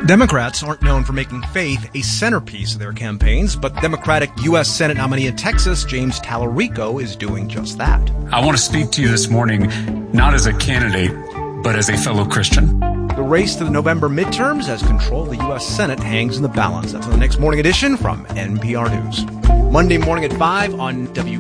Democrats aren't known for making faith a centerpiece of their campaigns, but Democratic U.S. Senate nominee in Texas, James Tallarico, is doing just that. I want to speak to you this morning, not as a candidate, but as a fellow Christian. The race to the November midterms as control of the U.S. Senate hangs in the balance. That's on the next morning edition from NPR News. Monday morning at 5 on